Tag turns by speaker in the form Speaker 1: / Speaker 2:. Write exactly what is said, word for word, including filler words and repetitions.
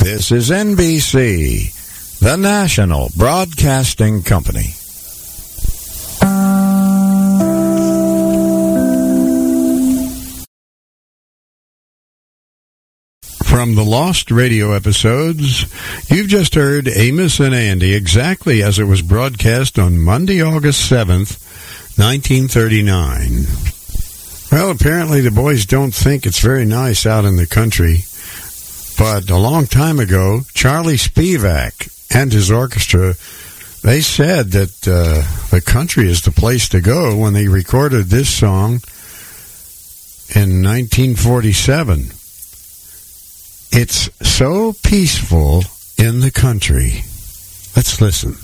Speaker 1: This is N B C, the National Broadcasting Company. From the Lost radio episodes, you've just heard Amos and Andy exactly as it was broadcast on Monday, August seventh, nineteen thirty-nine. Well, apparently the boys don't think it's very nice out in the country, but a long time ago, Charlie Spivak and his orchestra, they said that uh, the country is the place to go when they recorded this song in nineteen forty-seven. It's so peaceful in the country. Let's listen.